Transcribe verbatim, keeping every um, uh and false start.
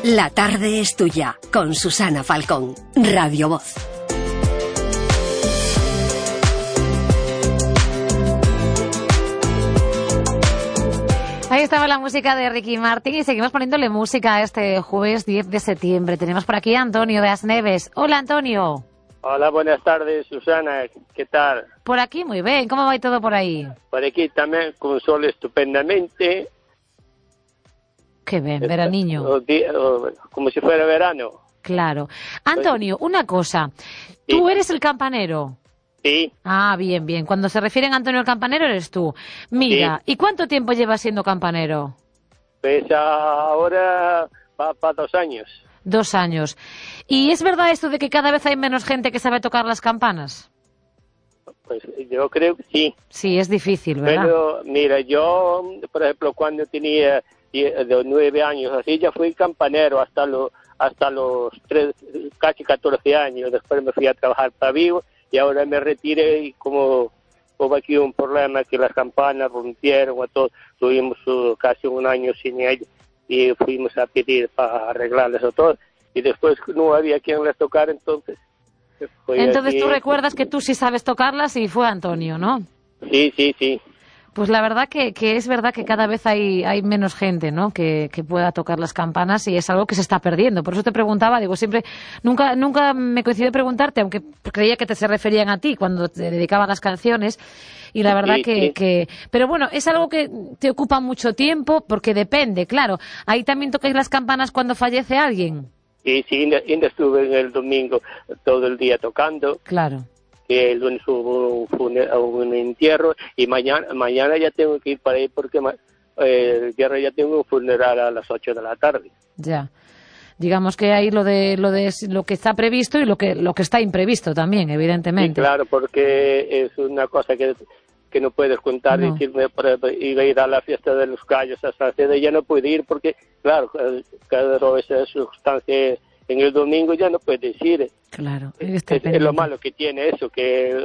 La tarde es tuya, con Susana Falcón, Radio Voz. Ahí estaba la música de Ricky Martin y seguimos poniéndole música este jueves diez de septiembre. Tenemos por aquí a Antonio de Asneves. Hola, Antonio. Hola, buenas tardes, Susana. ¿Qué tal? Por aquí muy bien. ¿Cómo va todo por ahí? Por aquí también con sol estupendamente. Qué bien, veraniño. Como si fuera verano. Claro. Antonio, una cosa. ¿Tú Sí. eres el campanero? Sí. Ah, bien, bien. Cuando se refieren a Antonio el campanero eres tú. Mira, Sí. ¿y cuánto tiempo llevas siendo campanero? Pues ahora va para dos años. Dos años. ¿Y es verdad esto de que cada vez hay menos gente que sabe tocar las campanas? Pues yo creo que sí. Sí, es difícil, ¿verdad? Pero mira, yo, por ejemplo, cuando tenía die- de nueve años, así ya fui campanero hasta los hasta los tres, casi catorce años. Después me fui a trabajar para Vigo y ahora me retiré y como hubo aquí un problema que las campanas rompieron, o todo, tuvimos uh, casi un año sin ellas y fuimos a pedir para arreglarles o todo. Y después no había quien les tocara, entonces... fue Entonces aquí. tú recuerdas que tú sí sabes tocarlas y fue Antonio, ¿no? Sí, sí, sí. Pues la verdad que, que es verdad que cada vez hay, hay menos gente, ¿no? Que, que pueda tocar las campanas y es algo que se está perdiendo. Por eso te preguntaba, digo, siempre, nunca, nunca me coincidió preguntarte, aunque creía que te se referían a ti cuando te dedicaba las canciones. Y la verdad Sí, que, sí. que, pero bueno, es algo que te ocupa mucho tiempo porque depende, claro. Ahí también tocáis las campanas cuando fallece alguien. Sí, sí, y y estuve en el domingo todo el día tocando. Claro. Que el lunes hubo un, fune- un entierro y mañana mañana ya tengo que ir para ahí porque ma- eh, el viernes ya tengo un funeral a las ocho de la tarde. Ya. Digamos que hay lo de lo de lo que está previsto y lo que lo que está imprevisto también, Sí, evidentemente. claro, porque es una cosa que, que no puedes contar. No. Decirme, por ejemplo, iba a ir a la fiesta de los gallos a Salcedo, ya no pude ir porque, claro, cada vez esa sustancia en el domingo ya no puedes ir. Claro, hay que estar Es, es lo pendiente. malo que tiene eso, que